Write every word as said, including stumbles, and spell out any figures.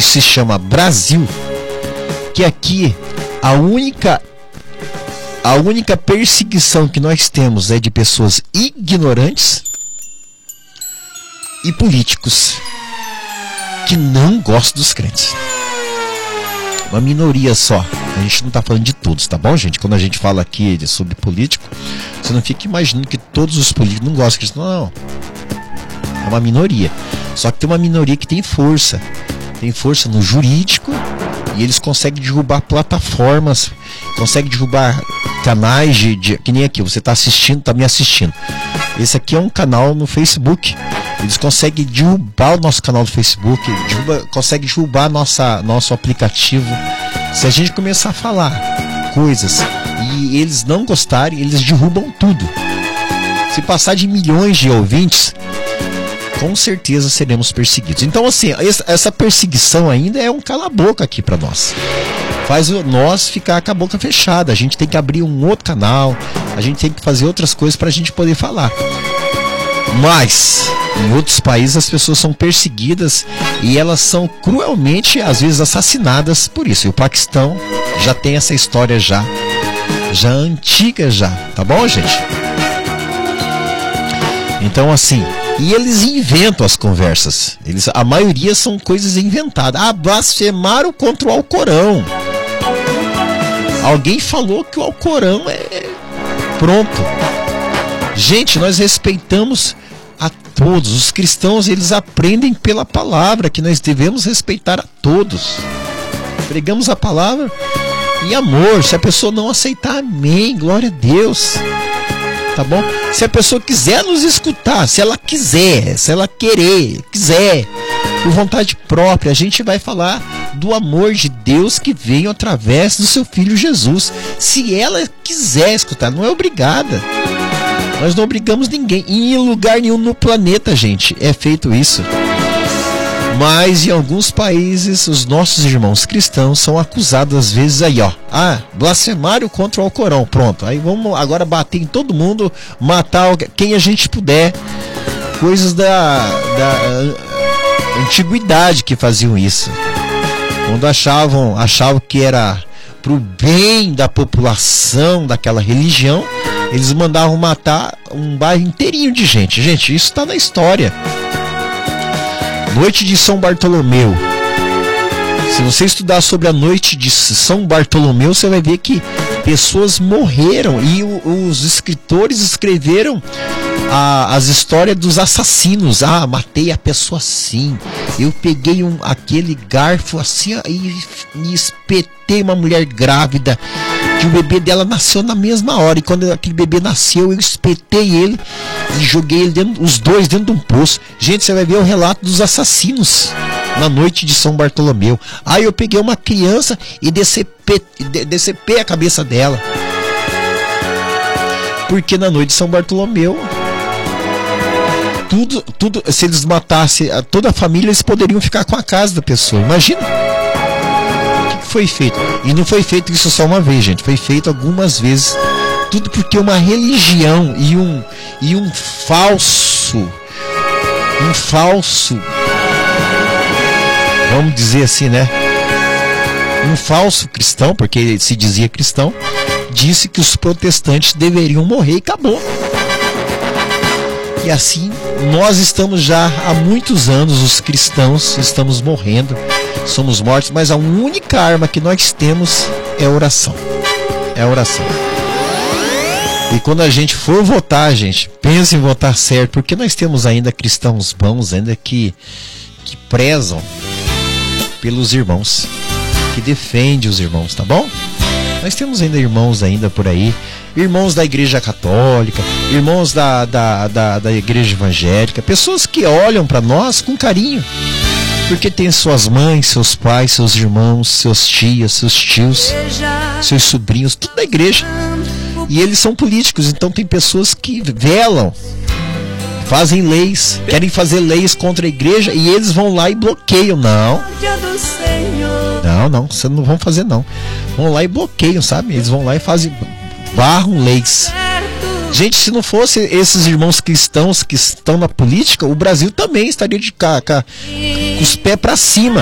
se chama Brasil, que aqui a única a única perseguição que nós temos é de pessoas ignorantes e políticos que não gostam dos crentes. Uma minoria só. A gente não está falando de todos, tá bom, gente? Quando a gente fala aqui sobre político, você não fica imaginando que todos os políticos não gostam disso. Não, é uma minoria. Só que tem uma minoria que tem força. Tem força no jurídico e eles conseguem derrubar plataformas, conseguem derrubar canais de, de que nem aqui, você está assistindo, está me assistindo. Esse aqui é um canal no Facebook. Eles conseguem derrubar o nosso canal do Facebook, derruba, conseguem derrubar nossa, nosso aplicativo. Se a gente começar a falar coisas e eles não gostarem, eles derrubam tudo. Se passar de milhões de ouvintes, com certeza seremos perseguidos. Então, assim, essa perseguição ainda é um cala-boca aqui para nós. Faz nós ficar com a boca fechada. A gente tem que abrir um outro canal, a gente tem que fazer outras coisas para a gente poder falar. Mas em outros países as pessoas são perseguidas e elas são cruelmente, às vezes, assassinadas por isso. E o Paquistão já tem essa história já, já antiga já, tá bom, gente? Então, assim, e eles inventam as conversas. Eles, a maioria são coisas inventadas. Ah, blasfemaram contra o Alcorão. Alguém falou que o Alcorão é... Pronto. Gente, nós respeitamos a todos. Os cristãos, eles aprendem pela palavra, que nós devemos respeitar a todos. Pregamos a palavra em amor. Se a pessoa não aceitar, amém, glória a Deus. Tá bom? Se a pessoa quiser nos escutar, se ela quiser, se ela querer, quiser, por vontade própria, a gente vai falar do amor de Deus que veio através do seu Filho Jesus. Se ela quiser escutar, não é obrigada. Nós não obrigamos ninguém. Em lugar nenhum no planeta, gente, é feito isso. Mas em alguns países, os nossos irmãos cristãos são acusados às vezes aí, ó. Ah, blasfemário contra o Alcorão. Pronto, aí vamos agora bater em todo mundo, matar quem a gente puder. Coisas da, da antiguidade que faziam isso. Quando achavam, achavam que era pro bem da população daquela religião, eles mandavam matar um bairro inteirinho de gente. Gente, isso está na história. Noite de São Bartolomeu. Se você estudar sobre a noite de São Bartolomeu, você vai ver que pessoas morreram e o, os escritores escreveram a, as histórias dos assassinos. Ah, matei a pessoa assim. Eu peguei um, aquele garfo assim e, e espetei uma mulher grávida. Que o bebê dela nasceu na mesma hora. E quando aquele bebê nasceu, eu espetei ele e joguei ele dentro, os dois dentro de um poço. Gente, você vai ver o relato dos assassinos na noite de São Bartolomeu. Aí eu peguei uma criança e decepei, decepei a cabeça dela. Porque na noite de São Bartolomeu, tudo, tudo, se eles matassem toda a família, eles poderiam ficar com a casa da pessoa. Imagina. Foi feito. E não foi feito isso só uma vez, gente. Foi feito algumas vezes. Tudo porque uma religião e um e um falso um falso vamos dizer assim, né? Um falso cristão, porque ele se dizia cristão, disse que os protestantes deveriam morrer e acabou. E assim, nós estamos já há muitos anos, os cristãos estamos morrendo, somos mortos, mas a única arma que nós temos é a oração. É a oração. E quando a gente for votar, gente, pense em votar certo, porque nós temos ainda cristãos bons, ainda que, que prezam pelos irmãos, que defendem os irmãos, tá bom? Nós temos ainda irmãos ainda por aí, irmãos da igreja católica, irmãos da, da, da, da igreja evangélica, pessoas que olham para nós com carinho, porque tem suas mães, seus pais, seus irmãos, seus tias, seus tios, seus sobrinhos, tudo da igreja. E eles são políticos, então tem pessoas que velam, fazem leis, querem fazer leis contra a igreja e eles vão lá e bloqueiam. Não, não, não, vocês não vão fazer não. Vão lá e bloqueiam, sabe? Eles vão lá e fazem, barram leis. Gente, se não fosse esses irmãos cristãos que estão na política, o Brasil também estaria de cá, cá com os pés para cima.